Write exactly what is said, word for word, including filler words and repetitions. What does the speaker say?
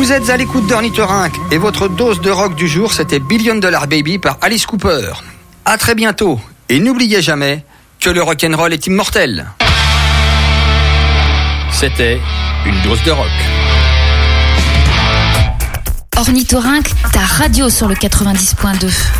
Vous êtes à l'écoute d'Ornithorynque et votre dose de rock du jour, c'était Billion Dollar Baby par Alice Cooper. À très bientôt et n'oubliez jamais que le rock'n'roll est immortel. C'était une dose de rock. Ornithorynque, ta radio sur le quatre-vingt-dix point deux.